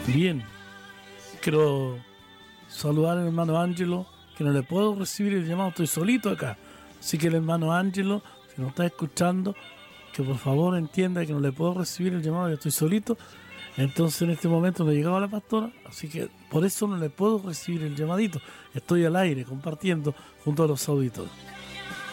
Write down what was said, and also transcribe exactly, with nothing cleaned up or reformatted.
Bien, quiero saludar al hermano Ángelo, que no le puedo recibir el llamado, estoy solito acá. Así que el hermano Ángelo, si nos está escuchando, que por favor entienda que no le puedo recibir el llamado, yo estoy solito. Entonces en este momento no llegaba la pastora, así que por eso no le puedo recibir el llamadito. Estoy al aire compartiendo junto a los auditores.